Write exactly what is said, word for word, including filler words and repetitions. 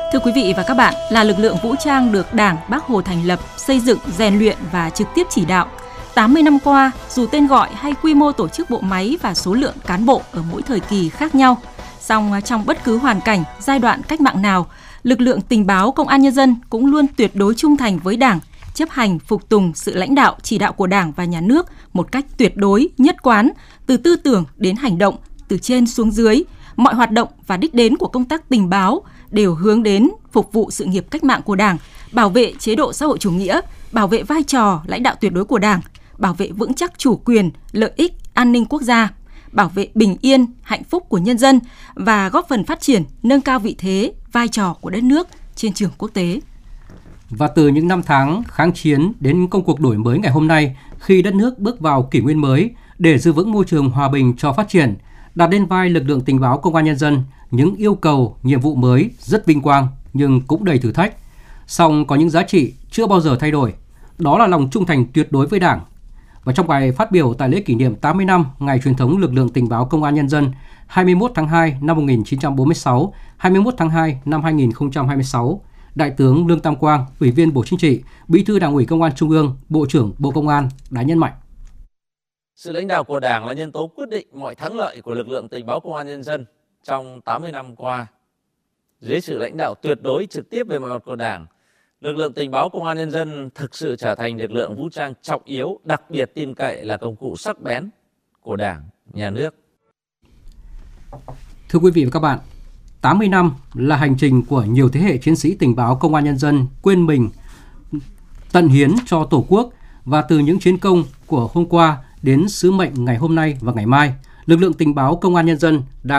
Thưa quý vị và các bạn, là lực lượng vũ trang được Đảng, Bác Hồ thành lập, xây dựng, rèn luyện và trực tiếp chỉ đạo. tám mươi năm qua, dù tên gọi hay quy mô tổ chức bộ máy và số lượng cán bộ ở mỗi thời kỳ khác nhau, song trong bất cứ hoàn cảnh, giai đoạn cách mạng nào, lực lượng tình báo Công an Nhân dân cũng luôn tuyệt đối trung thành với Đảng, chấp hành phục tùng sự lãnh đạo chỉ đạo của Đảng và Nhà nước một cách tuyệt đối, nhất quán, từ tư tưởng đến hành động, từ trên xuống dưới. Mọi hoạt động và đích đến của công tác tình báo đều hướng đến phục vụ sự nghiệp cách mạng của Đảng, bảo vệ chế độ xã hội chủ nghĩa, bảo vệ vai trò lãnh đạo tuyệt đối của Đảng, bảo vệ vững chắc chủ quyền, lợi ích, an ninh quốc gia, bảo vệ bình yên, hạnh phúc của nhân dân và góp phần phát triển, nâng cao vị thế, vai trò của đất nước trên trường quốc tế. Và từ những năm tháng kháng chiến đến công cuộc đổi mới ngày hôm nay, khi đất nước bước vào kỷ nguyên mới để giữ vững môi trường hòa bình cho phát triển, đặt lên vai lực lượng tình báo Công an Nhân dân những yêu cầu, nhiệm vụ mới rất vinh quang nhưng cũng đầy thử thách. Song có những giá trị chưa bao giờ thay đổi, đó là lòng trung thành tuyệt đối với Đảng. Và trong bài phát biểu tại lễ kỷ niệm tám mươi năm ngày truyền thống lực lượng tình báo Công an Nhân dân hai mươi mốt tháng hai năm một nghìn chín trăm bốn mươi sáu, hai mươi mốt tháng hai năm hai nghìn không trăm hai mươi sáu, Đại tướng Lương Tam Quang, Ủy viên Bộ Chính trị, Bí thư Đảng ủy Công an Trung ương, Bộ trưởng Bộ Công an đã nhấn mạnh: sự lãnh đạo của Đảng là nhân tố quyết định mọi thắng lợi của lực lượng tình báo Công an Nhân dân trong tám mươi năm qua. Dưới sự lãnh đạo tuyệt đối trực tiếp về mọi mặt của Đảng, lực lượng tình báo Công an Nhân dân thực sự trở thành lực lượng vũ trang trọng yếu, đặc biệt tin cậy, là công cụ sắc bén của Đảng, Nhà nước. Thưa quý vị và các bạn, tám mươi năm là hành trình của nhiều thế hệ chiến sĩ tình báo Công an Nhân dân quên mình, tận hiến cho Tổ quốc, và từ những chiến công của hôm qua đến sứ mệnh ngày hôm nay và ngày mai, lực lượng tình báo Công an Nhân dân đang